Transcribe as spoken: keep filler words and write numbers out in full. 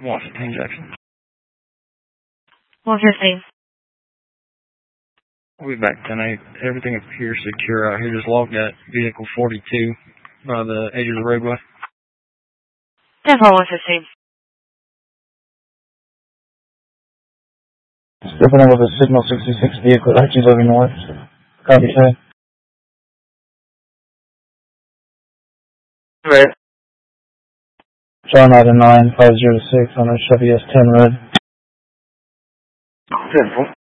Washington Jackson. What's your name? We'll be back ten eight. Everything appears secure out here. Just logged at vehicle forty-two by the edge of the roadway. ten four, what's his name? Stepping in with a Signal sixty-six vehicle, actually moving north. Copy, sir. Right. John Item nine five zero six on a Chevy S ten red. ten four.